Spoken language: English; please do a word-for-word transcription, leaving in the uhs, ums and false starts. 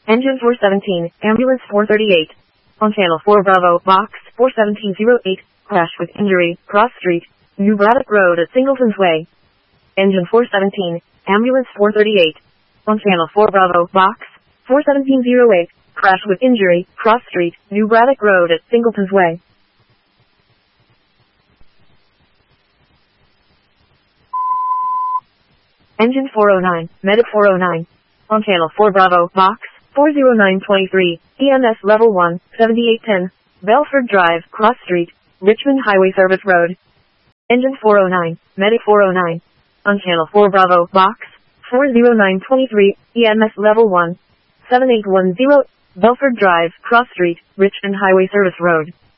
Engine four seventeen, Ambulance four thirty-eight. On Channel four Bravo, Box four seventeen oh eight, crash with injury, cross street, New Braddock Road at Singleton's Way. Engine four seventeen, Ambulance four thirty-eight. On Channel four Bravo, Box four seventeen oh eight, crash with injury, cross street, New Braddock Road at Singleton's Way. Engine four oh nine, Medic four oh nine. On Channel four Bravo, Box four oh nine twenty-three, E M S Level one, seventy-eight ten, Belford Drive, Cross Street, Richmond Highway Service Road. Engine four oh nine, Medic four oh nine. On Channel four Bravo, Box four oh nine twenty-three, E M S Level one, seventy-eight ten, Belford Drive, Cross Street, Richmond Highway Service Road.